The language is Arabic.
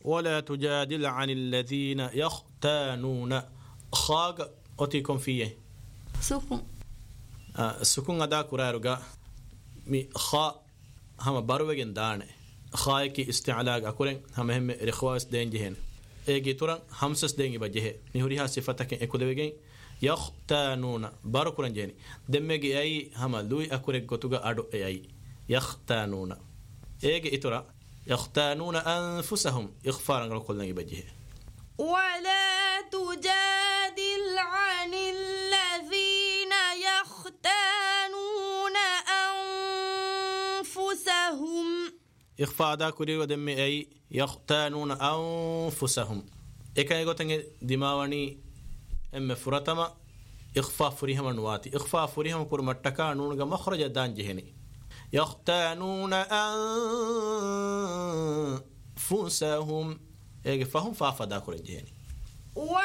ولا تجادل عن الذين يختانون خاغ أتيكم فيه سكون السكون أدا كراروغا مي خا هم باروغين دانه خايكي استعلاء أكورن هم رخواس دين جهن إيجي تورن همسس دين بجه نهوريها صفتك إكودوغين يختانون بارو كورن جهني دمجي أي هم لوي أكورك غتوغا أدو أي يختانون إيجي إتورا يختانون أنفسهم إخفارا كلن بجه ولا تجادل عن الذين يختانون أنفسهم إخفاء دا كوريو دمي أي يختانون أنفسهم إكاي غوتنج دماواني أم فراتما إخفاء فريهم نواتي إخفاء فريهم كور متكا نونغا مخرج دان جهني يختانون أنفسهم إيه فهم فافدا كورن جهني